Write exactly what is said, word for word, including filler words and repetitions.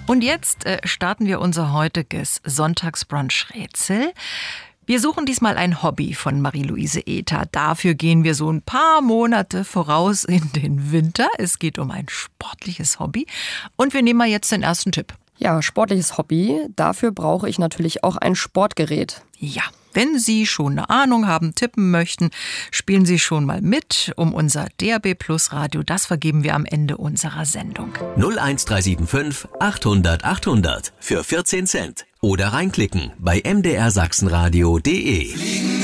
Und jetzt äh, starten wir unser heutiges Sonntagsbrunch-Rätsel. Wir suchen diesmal ein Hobby von Marie-Louise Ether. Dafür gehen wir so ein paar Monate voraus in den Winter. Es geht um ein sportliches Hobby. Und wir nehmen mal jetzt den ersten Tipp. Ja, sportliches Hobby. Dafür brauche ich natürlich auch ein Sportgerät. Ja, wenn Sie schon eine Ahnung haben, tippen möchten, spielen Sie schon mal mit um unser D A B Plus Radio. Das vergeben wir am Ende unserer Sendung. null eins drei sieben fünf achthundert achthundert für vierzehn Cent. Oder reinklicken bei m d r sachsenradio punkt d e.